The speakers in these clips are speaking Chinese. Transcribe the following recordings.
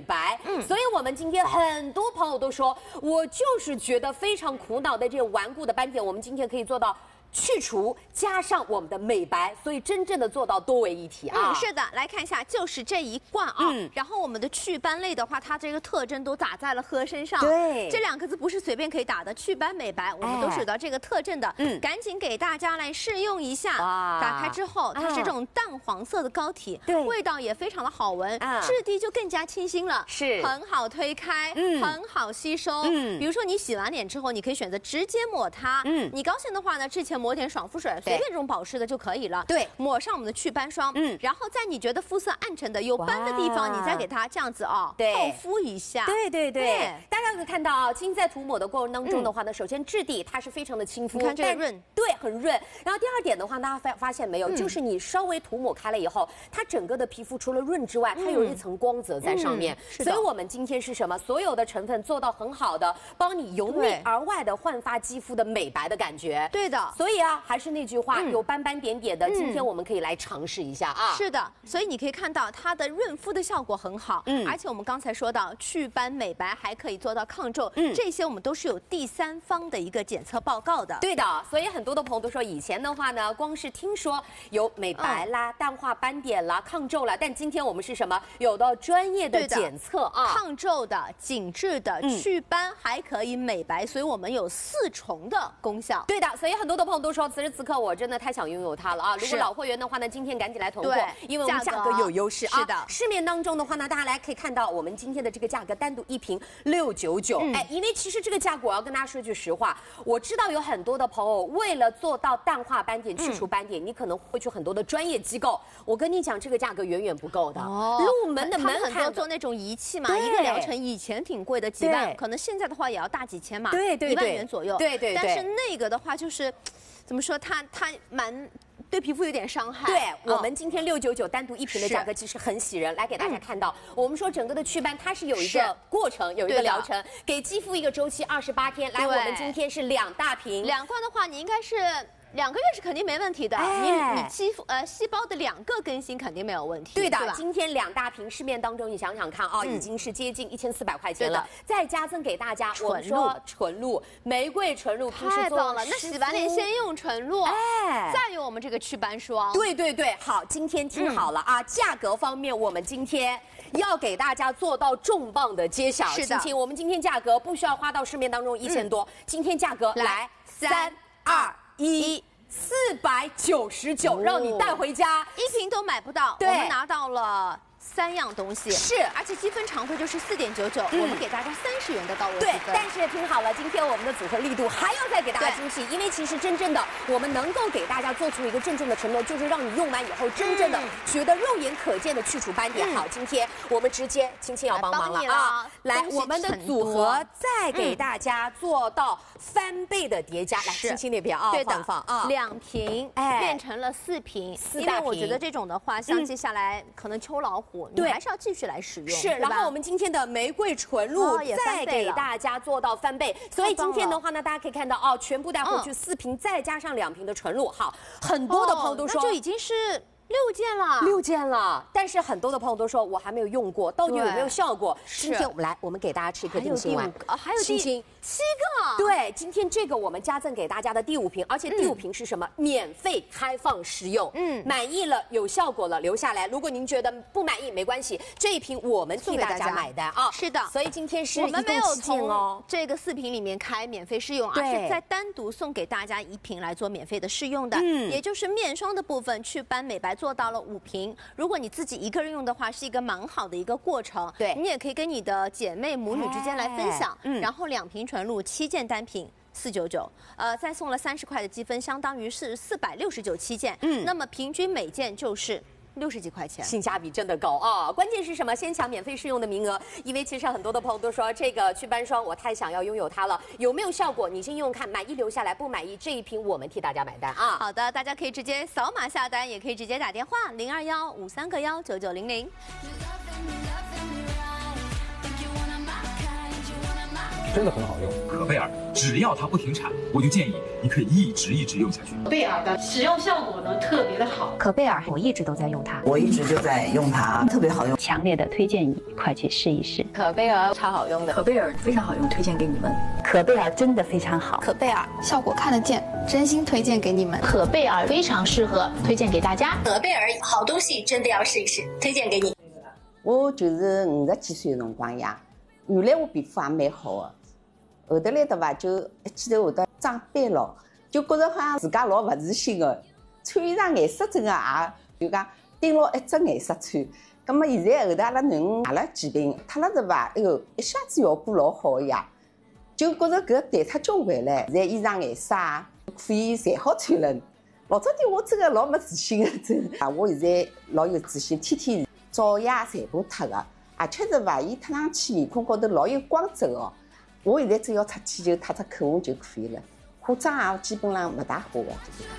白。所以我们今天很多朋友都说，我就是觉得非常苦恼的这种顽固的斑点，我们今天可以做到去除加上我们的美白，所以真正的做到多为一体啊。 是的，来看一下，就是这一罐啊。然后我们的祛斑类的话，它这个特征都打在了喝身上。 对， 这2个字不是随便可以打的，祛斑美白，我们都是有到这个特征的。赶紧给大家来试用一下。打开之后，它是这种淡黄色的膏体， 对， 味道也非常的好闻，质地就更加清新了， 是很好推开，很好吸收。比如说你洗完脸之后，你可以选择直接抹它。你高兴的话呢，之前抹点爽肤水，随便这种保湿的就可以了。对，抹上我们的祛斑霜，然后在你觉得肤色暗沉的、有斑的地方，你再给它这样子厚敷一下。 对，大家可以看到啊，今天在涂抹的过程当中的话呢，首先质地它是非常的亲肤， 你看这个润， 对，很润。然后第二点的话，大家发现没有，就是你稍微涂抹开了以后，它整个的皮肤除了润之外，它有一层光泽在上面。所以我们今天是什么？所有的成分做到很好的，帮你由内而外的焕发肌肤的美白的感觉。 对的， 所以啊，还是那句话，有斑斑点点的，今天我们可以来尝试一下啊。 是的，所以你可以看到它的润肤的效果很好，而且我们刚才说到祛斑美白还可以做到抗皱，这些我们都是有第三方的一个检测报告的。 对的，所以很多的朋友都说，以前的话呢，光是听说有美白啦、淡化斑点啦、抗皱啦，但今天我们是什么？有的专业的检测啊， 抗皱的、紧致的、祛斑还可以美白，所以我们有4重的功效。 对的，所以很多的朋友都说，此时此刻我真的太想拥有它了啊！如果老会员的话呢，今天赶紧来囤货，因为我们价格有优势啊。 是的， 市面当中的话呢，大家来可以看到，我们今天的这个价格，单独1瓶699。因为其实这个价格，我要跟大家说句实话，我知道有很多的朋友为了做到淡化斑点、去除斑点，你可能会去很多的专业机构。我跟你讲，这个价格远远不够的。入门的门槛， 很多做那种仪器嘛，一个疗程以前挺贵的，几万，可能现在的话也要大几千嘛，1万元左右。 对。 但是那个的话就是，怎么说，它蛮。对皮肤有点伤害。 对，我们今天699单独1瓶的价格其实很喜人，来给大家看到，我们说整个的祛斑它是有一个过程，有一个疗程，给肌肤一个周期28天。来，我们今天是2大瓶 ，2罐的话，你应该是2个月是肯定没问题的。你肌肤细胞的2个更新肯定没有问题。 对的，今天2大瓶，市面当中你想想看啊，已经是接近1400块钱了，再加赠给大家我们说纯露玫瑰纯露， 太棒了！那洗完脸先用纯露，再用我们这个祛斑霜。 对，好，今天听好了啊，价格方面我们今天要给大家做到重磅的揭晓。 是的， 我们今天价格不需要花到市面当中1000多，今天价格来3、2、1。499，让你带回家 ，1瓶都买不到，我们拿到了3样东西，而且积分常规就是4.99，我们给大家30元的到位积分。 但是听好了，今天我们的组合力度还要再给大家惊喜，因为其实真正的我们能够给大家做出一个郑重的承诺，就是让你用完以后真正的觉得肉眼可见的去除斑点。好，今天我们直接青青要帮忙了啊！来，我们的组合再给大家做到翻倍的叠加，来，青青那边啊，放啊 ，2瓶变成了4瓶，因为我觉得这种的话，像接下来可能秋老虎。你还是要继续来使用， 然后我们今天的玫瑰纯露再给大家做到翻倍，所以今天的话呢，大家可以看到哦，全部带回去4瓶，再加上2瓶的纯露，好，很多的朋友都说那就已经是6 件了，但是很多的朋友都说我还没有用过，到底有没有效果？今天我们给大家吃一颗定心丸， 还有7个， 对，今天这个我们加赠给大家的第5瓶，而且第5瓶是什么？免费开放试用，满意了有效果了留下来，如果您觉得不满意没关系，这一瓶我们替大家买单啊， 是的， 所以今天是我们没有从这个4瓶里面开免费试用，而是再单独送给大家1瓶来做免费的试用的，也就是面霜的部分祛斑美白做到了5瓶，如果你自己一个人用的话，是一个蛮好的一个过程。 对， 你也可以跟你的姐妹母女之间来分享。然后2瓶纯露7件单品。499，再送了30块的积分，相当于是469件。那么平均每件就是60几块钱， 性价比真的高啊！关键是什么？先抢免费试用的名额，因为其实很多的朋友都说这个祛斑霜我太想要拥有它了，有没有效果？你先用用看，满意留下来，不满意这一瓶我们替大家买单啊！ 好的，大家可以直接扫码下单，也可以直接打电话02153个19900。 真的很好用。 可贝尔，只要它不停产，我就建议你可以一直用下去。 可贝尔的使用效果呢特别的好。 可贝尔，我一直都在用它， 我一直就在用它，特别好用， 强烈的推荐你快去试一试。 可贝尔超好用的， 可贝尔非常好用，推荐给你们。 可贝尔真的非常好， 可贝尔效果看得见，真心推荐给你们。 可贝尔非常适合，推荐给大家。 可贝尔好东西真的要试一试，推荐给你。 我就是50几岁的辰光呀，原来我皮肤也蛮好的，后头来的话就一记头会得长斑咯，就觉着好像自家老勿自信的，穿衣裳颜色真的也就讲盯牢一只颜色穿。咁么现在后头阿拉囡恩买了几瓶，脱了的话，哎呦一下子效果老好呀，就觉着搿淡脱交关唻。现在衣裳颜色可以侪好穿了。老早点我真的老没自信的，真的。我现在老有自信，天天早夜全部脱的，而且是话伊脱上去面孔高头老有光泽哦。我现在只要出去就涂口红就可以了，化妆也基本上勿大化的。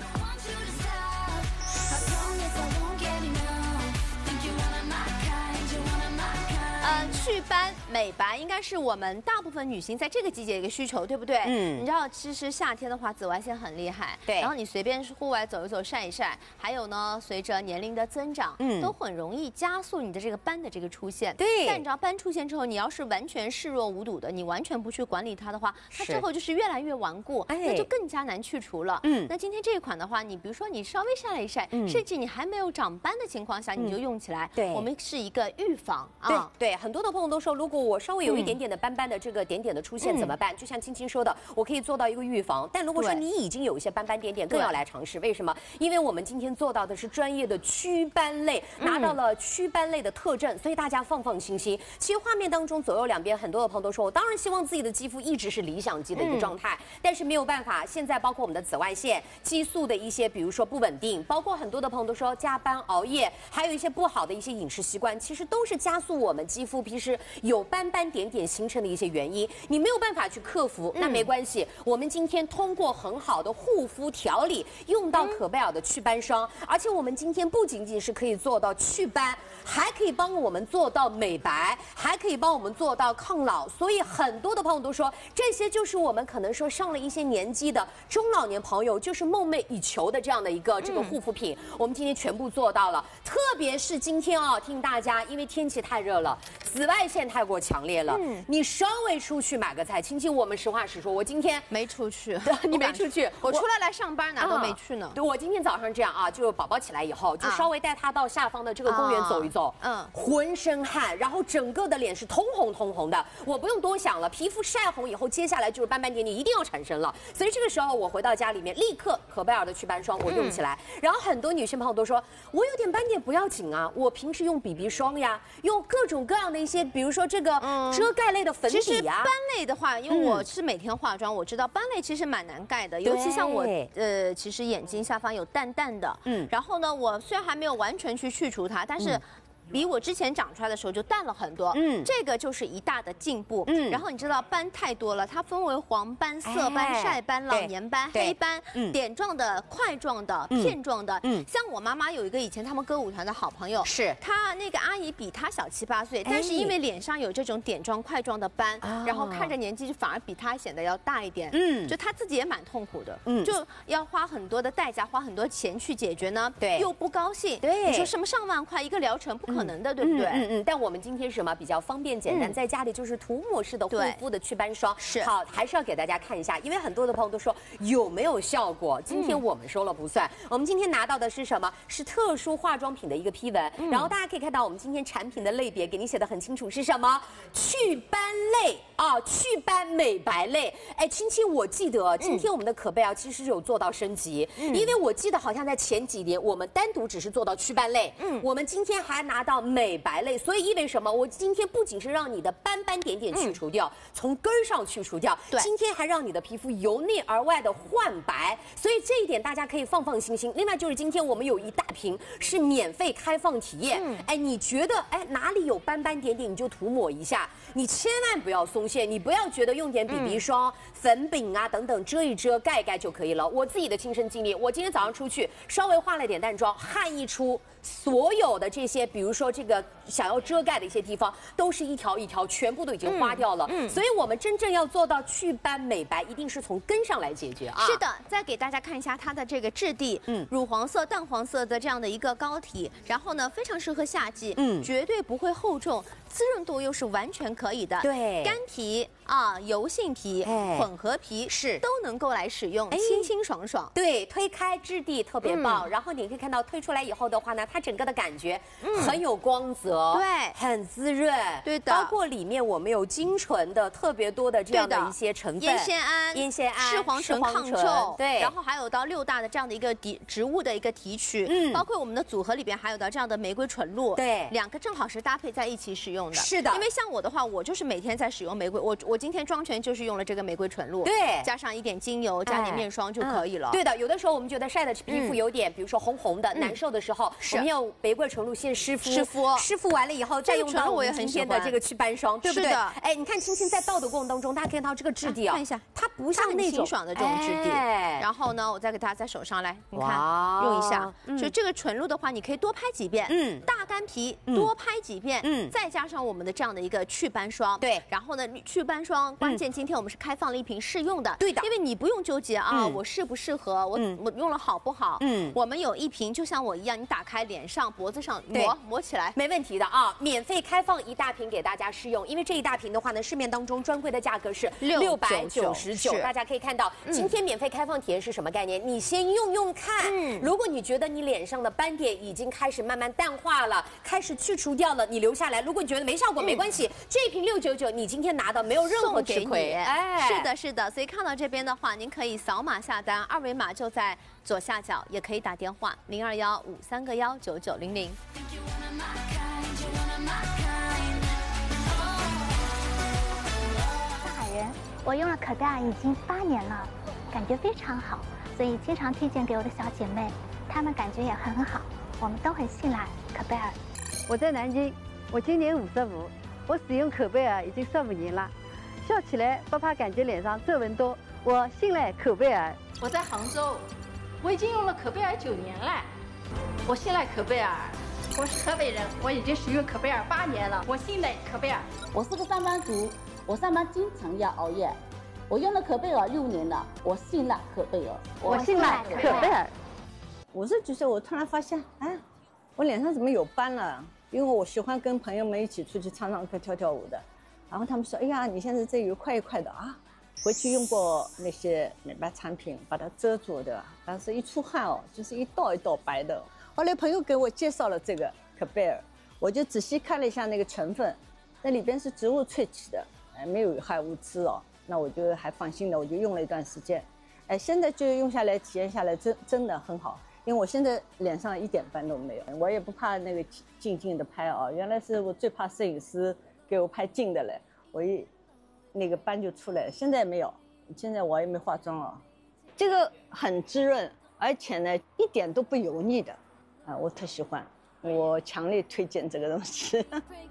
祛斑美白应该是我们大部分女性在这个季节的一个需求，对不对？你知道，其实夏天的话，紫外线很厉害，对。然后你随便户外走一走、晒一晒，还有呢，随着年龄的增长，都很容易加速你的这个斑的这个出现。对。但你知道斑出现之后，你要是完全视若无睹的，你完全不去管理它的话，它之后就是越来越顽固，那就更加难去除了。那今天这一款的话，你比如说你稍微晒了一晒，甚至你还没有长斑的情况下，你就用起来。对。我们是一个预防啊。 对，很多的朋友都说，如果我稍微有一点点的斑斑的这个点点的出现怎么办？就像青青说的，我可以做到一个预防。但如果说你已经有一些斑斑点点，更要来尝试。为什么？因为我们今天做到的是专业的祛斑类，拿到了祛斑类的特证，所以大家放放心心。其实画面当中左右两边很多的朋友都说，我当然希望自己的肌肤一直是理想肌的一个状态，但是没有办法。现在包括我们的紫外线、激素的一些，比如说不稳定，包括很多的朋友都说加班熬夜，还有一些不好的一些饮食习惯，其实都是加速我们肌肤平时有斑斑点点形成的一些原因。你没有办法去克服，那没关系。我们今天通过很好的护肤调理，用到可贝尔的祛斑霜，而且我们今天不仅仅是可以做到祛斑，还可以帮我们做到美白，还可以帮我们做到抗老。所以很多的朋友都说，这些就是我们可能说上了一些年纪的中老年朋友就是梦寐以求的这样的一个这个护肤品，我们今天全部做到了。特别是今天啊，听大家，因为天气太热了，紫外线太过强烈了，你稍微出去买个菜，亲亲，我们实话实说，我今天没出去， 你没出去， 我除了来上班哪都没去呢。 对，我今天早上这样啊，就宝宝起来以后，就稍微带他到下方的这个公园走一走，浑身汗，然后整个的脸是通红通红的，我不用多想了，皮肤晒红以后，接下来就是斑斑点点一定要产生了，所以这个时候我回到家里面，立刻可贝尔的祛斑霜我用起来，然后很多女性朋友都说，我有点斑点不要紧啊，我平时用 BB 霜呀，用各种各样的一些，比如说这个遮盖类的粉底呀。 其实斑类的话，因为我是每天化妆，我知道斑类其实蛮难盖的，尤其像我其实眼睛下方有淡淡的，然后呢，我虽然还没有完全去除它，但是比我之前长出来的时候就淡了很多，这个就是一大的进步。然后你知道斑太多了，它分为黄斑、色斑、晒斑、老年斑、黑斑、点状的、块状的、片状的。像我妈妈有一个以前他们歌舞团的好朋友，是她那个阿姨比她小7、8岁，但是因为脸上有这种点状、块状的斑，然后看着年纪就反而比她显得要大一点。就她自己也蛮痛苦的，就要花很多的代价，花很多钱去解决呢，又不高兴。你说什么上万块一个疗程不可能的，对不对？ 但我们今天是什么比较方便简单，在家里就是涂抹式的护肤的祛斑霜。是好，还是要给大家看一下，因为很多的朋友都说有没有效果，今天我们说了不算。我们今天拿到的是什么？是特殊化妆品的一个批文，然后大家可以看到我们今天产品的类别给你写的很清楚，是什么？祛斑类啊，祛斑美白类。哎，青青，我记得今天我们的可贝尔其实有做到升级，因为我记得好像在前几年我们单独只是做到祛斑类，我们今天还拿到美白类，所以意味什么？我今天不仅是让你的斑斑点点去除掉，从根儿上去除掉，今天还让你的皮肤由内而外的焕白，所以这一点大家可以放放心心。另外就是今天我们有一大瓶是免费开放体验，哎，你觉得哎哪里有斑斑点点你就涂抹一下，你千万不要松懈，你不要觉得用点 BB 霜、粉饼啊等等遮一遮盖一盖就可以了。我自己的亲身经历，我今天早上出去稍微化了点淡妆，汗一出，所有的这些比如说说这个想要遮盖的一些地方，都是一条一条，全部都已经花掉了。所以我们真正要做到祛斑美白，一定是从根上来解决啊。 是的，再给大家看一下它的这个质地，乳黄色、淡黄色的这样的一个膏体，然后呢，非常适合夏季，绝对不会厚重。滋润度又是完全可以的， 对， 干皮啊、油性皮、混合皮是都能够来使用，清清爽爽。 对，推开质地特别棒，然后你可以看到推出来以后的话呢，它整个的感觉很有光泽， 对， 很滋润， 对的。 包括里面我们有精纯的特别多的这样的一些成分， 烟酰胺、视黄醇抗皱， 对， 然后还有到6大的这样的一个植物的一个提取，包括我们的组合里边还有的这样的玫瑰纯露， 对 ，2个正好是搭配在一起使用的。 是的， 因为像我的话，我就是每天在使用玫瑰，我今天妆前就是用了这个玫瑰纯露， 对， 加上一点精油，加点面霜就可以了。 对的，有的时候我们觉得晒的皮肤有点，比如说红红的、难受的时候，我们用玫瑰纯露先湿敷完了以后，再用到我们今天的这个祛斑霜，对不对？哎，你看青青在倒的过程当中，大家看到这个质地啊， 看一下， 它不像那种清爽的这种质地。然后呢，我再给大家在手上来，你看用一下，就这个纯露的话，你可以多拍几遍，大干皮多拍几遍，再加上我们的这样的一个祛斑霜， 对， 然后呢，祛斑霜关键今天我们是开放了一瓶试用的， 对的， 因为你不用纠结啊，我适不适合，我用了好不好，我们有一瓶就像我一样，你打开脸上、脖子上抹起来， 没问题的啊，免费开放一大瓶给大家试用，因为这一大瓶的话呢，市面当中专柜的价格是699，大家可以看到，今天免费开放体验是什么概念？你先用用看，如果你觉得你脸上的斑点已经开始慢慢淡化了，开始去除掉了，你留下来，如果你觉得没效果，没关系，这一瓶699，你今天拿到没有任何吃亏， 哎，是的，是的，所以看到这边的话，您可以扫码下单，二维码就在左下角，也可以打电话0215319900。 上海人，我用了可贝尔已经8年了，感觉非常好，所以经常推荐给我的小姐妹，她们感觉也很好，我们都很信赖可贝尔。 我在南京，我今年55，我使用可贝尔已经15年了，笑起来不怕感觉脸上皱纹多，我信赖可贝尔。 我在杭州，我已经用了可贝尔9年了，我信赖可贝尔。我是河北人，我已经使用可贝尔8年了，我信赖可贝尔。 我是个上班族，我上班经常要熬夜，我用了可贝尔6年了，我信赖可贝尔。 我信赖可贝尔。 50几岁，我突然发现，哎，我脸上怎么有斑了？因为我喜欢跟朋友们一起出去唱唱歌、跳跳舞的，然后他们说：“哎呀，你现在这有块一块的啊！”回去用过那些美白产品把它遮住的，但是一出汗哦，就是一道一道白的。后来朋友给我介绍了这个可贝尔，我就仔细看了一下那个成分，那里边是植物萃取的，没有有害物质哦，那我就还放心的，我就用了一段时间，现在就用下来体验下来真的很好。因为我现在脸上一点斑都没有，我也不怕那个近的拍啊。原来是我最怕摄影师给我拍近的嘞，我那个斑就出来了。现在没有，现在我也没化妆啊。这个很滋润，而且呢一点都不油腻的，啊，我特喜欢，我强烈推荐这个东西。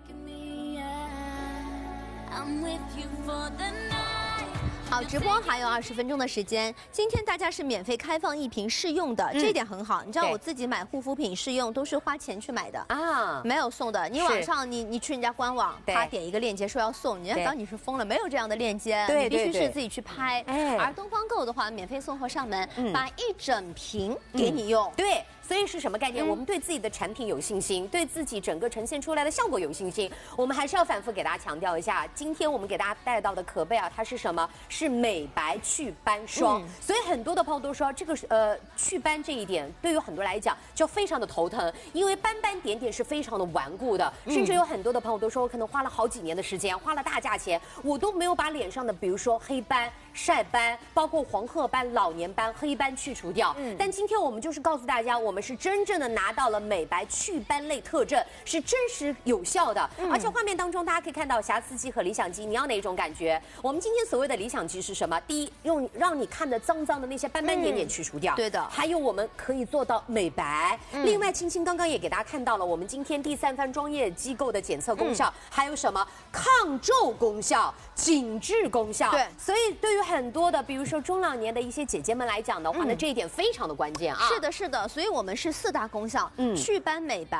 好，直播还有20分钟的时间。今天大家是免费开放一瓶试用的，这点很好。你知道我自己买护肤品试用都是花钱去买的啊，没有送的。你网上你去人家官网，他点一个链接说要送，人家当你是疯了，没有这样的链接，你必须是自己去拍。而东方购的话，免费送货上门，把一整瓶给你用。 对。所以是什么概念？我们对自己的产品有信心，对自己整个呈现出来的效果有信心。我们还是要反复给大家强调一下，今天我们给大家带到的可贝尔，它是什么？是美白祛斑霜。所以很多的朋友都说，这个祛斑这一点对于很多人来讲就非常的头疼，因为斑斑点点是非常的顽固的，甚至有很多的朋友都说，我可能花了好几年的时间，花了大价钱，我都没有把脸上的比如说黑斑、晒斑，包括黄褐斑、老年斑、黑斑去除掉。但今天我们就是告诉大家，我们是真正的拿到了美白祛斑类特征，是真实有效的。而且画面当中大家可以看到瑕疵肌和理想肌，你要哪种感觉？我们今天所谓的理想肌是什么？第一，用让你看的脏脏的那些斑斑点点去除掉。 对的。 还有我们可以做到美白。另外，青青刚刚也给大家看到了，我们今天第3方专业机构的检测功效，还有什么抗皱功效、紧致功效。对。所以对于很多的，比如说中老年的一些姐姐们来讲的话呢，这一点非常的关键啊。 是的，是的。所以我们是4大功效：祛斑美白、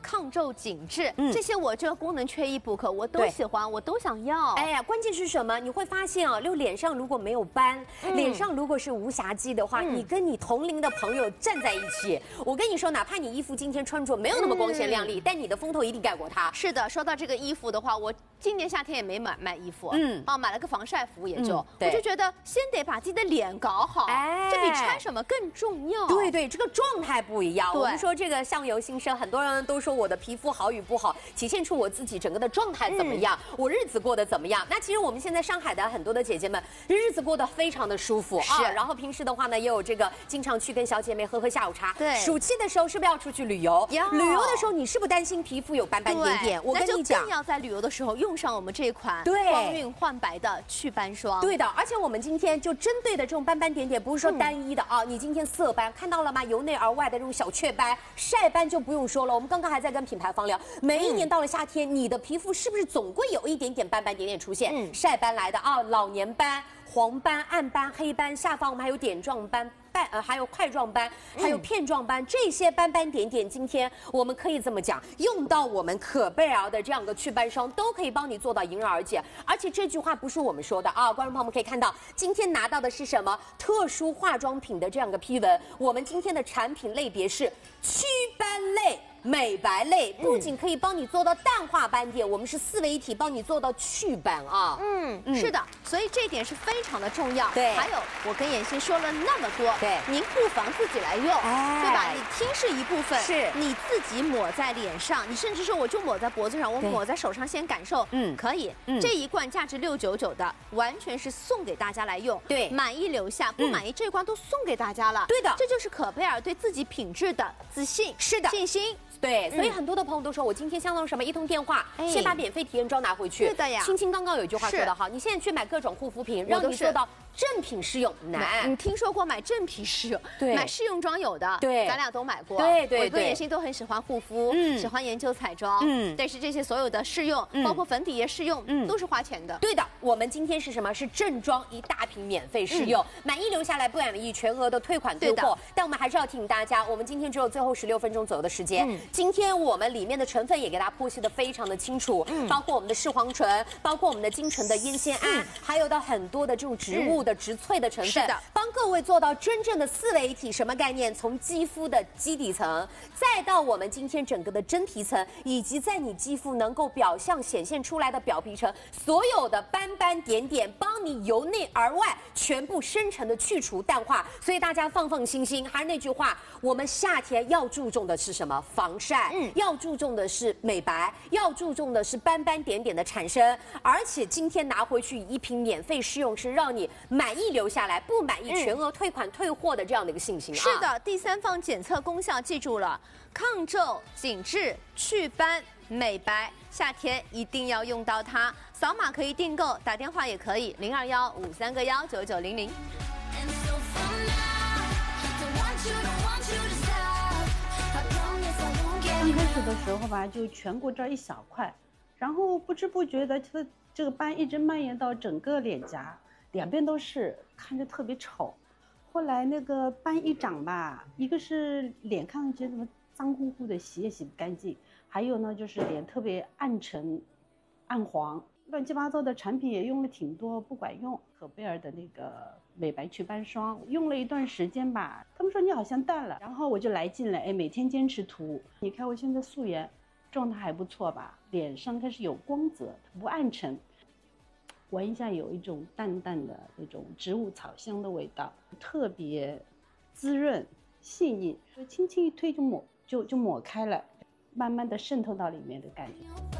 抗皱紧致，这些我这个功能缺一不可，我都喜欢，我都想要。 哎呀，关键是什么？你会发现啊，就脸上如果没有斑，脸上如果是无瑕肌的话，你跟你同龄的朋友站在一起，我跟你说，哪怕你衣服今天穿着没有那么光鲜亮丽，但你的风头一定盖过它。 是的，说到这个衣服的话，我今年夏天也没买衣服，买了个防晒服也就，我就觉得先得把自己的脸搞好，这比穿什么更重要。 对，这个状态不一样。我们说这个相由心生，很多人都说我的皮肤好与不好，体现出我自己整个的状态怎么样，我日子过得怎么样。那其实我们现在上海的很多的姐姐们，日子过得非常的舒服啊。然后平时的话呢，也有这个经常去跟小姐妹喝下午茶。 对， 暑期的时候是不是要出去旅游？旅游的时候你是不是担心皮肤有斑斑点点？我跟你讲， 更要在旅游的时候用上我们这一款光晕焕白的祛斑霜。 对的，而且我们今天就针对的这种斑斑点点，不是说单一的啊，你今天色斑看到了吗？由内而外的这种小雀斑、晒斑就不用说了。我们刚刚还在跟品牌方聊，每一年到了夏天，你的皮肤是不是总会有一点点斑斑点点出现？晒斑来的啊，老年斑、黄斑、暗斑、黑斑，下方我们还有点状斑。还有块状斑，还有片状斑，这些斑斑点点，今天我们可以这么讲，用到我们可贝尔的这样的祛斑霜，都可以帮你做到迎刃而解。而且这句话不是我们说的啊，观众朋友们可以看到，今天拿到的是什么？特殊化妆品的这样的批文。我们今天的产品类别是祛斑类。美白类不仅可以帮你做到淡化斑点，我们是4位一体帮你做到祛斑啊。 是的，所以这一点是非常的重要。 对， 还有我跟妍希说了那么多， 对， 您不妨自己来用，对吧？你听是一部分， 是你自己抹在脸上，你甚至说我就抹在脖子上，我抹在手上先感受，可以。这一罐价值699的，完全是送给大家来用， 对， 满意留下，不满意这罐都送给大家了。 对的， 这就是可贝尔对自己品质的自信， 是的， 信心。 对，所以很多的朋友都说，我今天相当于什么？一通电话，先把免费体验装拿回去。 是的呀。 青青刚刚有一句话说得好，你现在去买各种护肤品，让你做到正品试用难。 你听说过买正品试用？ 对， 买试用装有的， 对， 咱俩都买过。 对， 我跟妍希都很喜欢护肤，喜欢研究彩妆，但是这些所有的试用，包括粉底液试用，都是花钱的。 对的，我们今天是什么？是正装一大瓶免费试用，满意留下来，不满意全额的退款退货。但我们还是要提醒大家，我们今天只有最后16分钟左右的时间。今天我们里面的成分也给大家剖析的非常的清楚，包括我们的视黄醇，包括我们的精纯的烟酰胺，还有的很多的这种植物的植萃的成分， 是的， 帮各位做到真正的4位一体。什么概念？从肌肤的基底层，再到我们今天整个的真皮层，以及在你肌肤能够表象显现出来的表皮层，所有的斑斑点点，帮你由内而外全部深层的去除淡化。所以大家放心，还是那句话，我们夏天要注重的是什么？防晒，要注重的是美白，要注重的是斑斑点点的产生。而且今天拿回去一瓶免费试用，是让你满意留下来，不满意全额退款退货的这样的一个信心啊。 是的，第3方检测功效记住了，抗皱、紧致、祛斑、美白，夏天一定要用到它。扫码可以订购，打电话也可以，0215319900。 刚开始的时候吧，就颧骨这儿一小块，然后不知不觉的，这个斑一直蔓延到整个脸颊，两边都是，看着特别丑。后来那个斑一长吧，一个是脸看上去怎么脏乎乎的，洗也洗不干净，还有呢就是脸特别暗沉、暗黄，乱七八糟的产品也用了挺多，不管用。可贝尔的那个美白祛斑霜用了一段时间吧，他们说你好像淡了，然后我就来劲了，每天坚持涂。你看我现在素颜状态还不错吧，脸上开始有光泽，不暗沉，闻一下有一种淡淡的那种植物草香的味道，特别滋润细腻，轻轻一推就抹开了，慢慢的渗透到里面的感觉。